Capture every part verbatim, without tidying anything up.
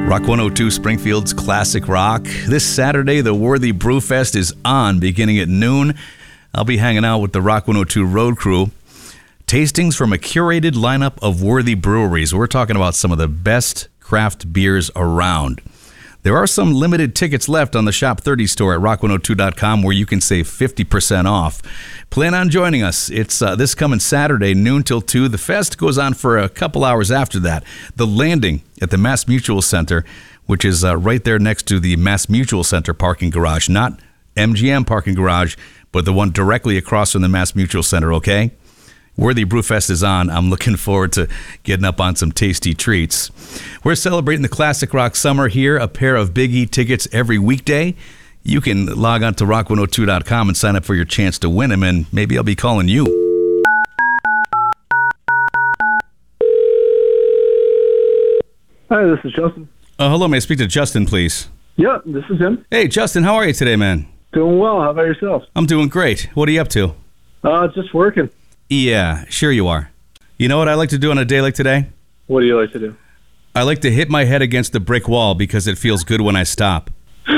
Rock one oh two, Springfield's Classic Rock. This Saturday, the Worthy Brewfest is on, beginning at noon. I'll be hanging out with the Rock one oh two road crew. Tastings from a curated lineup of worthy breweries. We're talking about some of the best craft beers around. There are some limited tickets left on the Shop thirty store at rock one oh two dot com where you can save fifty percent off. Plan on joining us. It's uh, this coming Saturday, noon till two. The fest goes on for a couple hours after that. The Landing at the Mass Mutual Center, which is uh, right there next to the Mass Mutual Center parking garage. Not M G M parking garage, but the one directly across from the Mass Mutual Center, okay? Worthy Brewfest is on. I'm looking forward to getting up on some tasty treats. We're celebrating the Classic Rock Summer here. A pair of Big E tickets every weekday. You can log on to rock one oh two dot com and sign up for your chance to win them, and maybe I'll be calling you. Hi, this is Justin. Uh, hello, may I speak to Justin, please? Yeah, this is him. Hey, Justin, how are you today, man? Doing well. How about yourself? I'm doing great. What are you up to? Uh, just working. Yeah, sure you are. You know what I like to do on a day like today? What do you like to do? I like to hit my head against the brick wall because it feels good when I stop.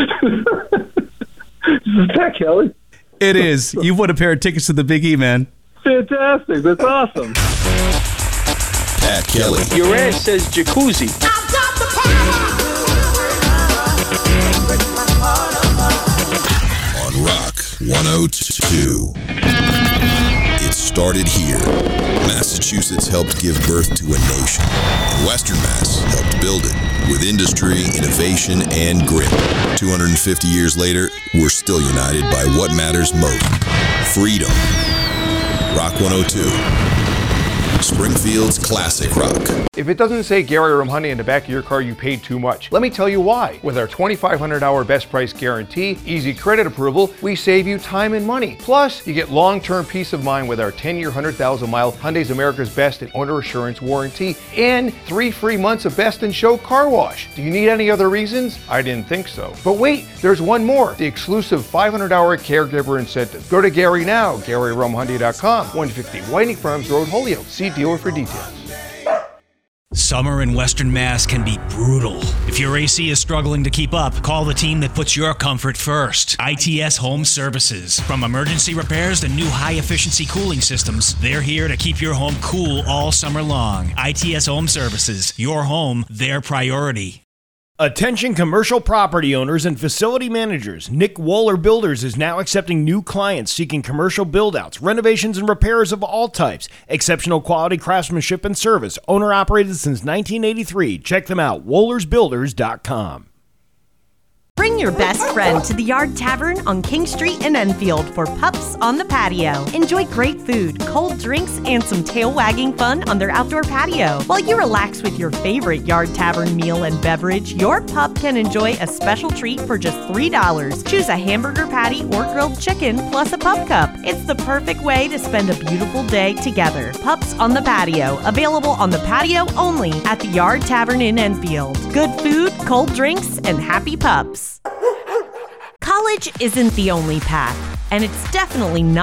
Is that Kelly? It is. You've won a pair of tickets to the Big E, man. Fantastic. That's awesome. Pat Kelly. Your ass says jacuzzi. I've got the power. On Rock one oh two. It started here. Massachusetts helped give birth to a nation, and Western Mass helped build it with industry, innovation, and grit. two hundred fifty years later, we're still united by what matters most: freedom. Rock one oh two. Springfield's Classic Rock. If it doesn't say Gary Rumhoney in the back of your car, you paid too much. Let me tell you why. With our twenty-five hundred hour best price guarantee, easy credit approval, we save you time and money. Plus, you get long-term peace of mind with our ten year, one hundred thousand mile Hyundai's America's Best and Owner Assurance warranty and three free months of Best in Show car wash. Do you need any other reasons? I didn't think so. But wait, there's one more. The exclusive five hundred hour caregiver incentive. Go to Gary now, Gary Rum Hyundai dot com, one fifty Whiting Farms Road, Holyoke. See dealer for details. Summer in Western Mass can be brutal. If your A C is struggling to keep up, call the team that puts your comfort first. I T S Home Services. From emergency repairs to new high-efficiency cooling systems, they're here to keep your home cool all summer long. I T S Home Services. Your home, their priority. Attention commercial property owners and facility managers. Nick Wohler Builders is now accepting new clients seeking commercial build-outs, renovations, and repairs of all types. Exceptional quality craftsmanship and service. Owner-operated since nineteen eighty-three. Check them out, wohlers builders dot com. Bring your best friend to the Yard Tavern on King Street in Enfield for Pups on the Patio. Enjoy great food, cold drinks, and some tail-wagging fun on their outdoor patio. While you relax with your favorite Yard Tavern meal and beverage, your pup can enjoy a special treat for just three dollars. Choose a hamburger patty or grilled chicken plus a pup cup. It's the perfect way to spend a beautiful day together. Pups on the Patio, available on the patio only at the Yard Tavern in Enfield. Good food, cold drinks, and happy pups. College isn't the only path, and it's definitely not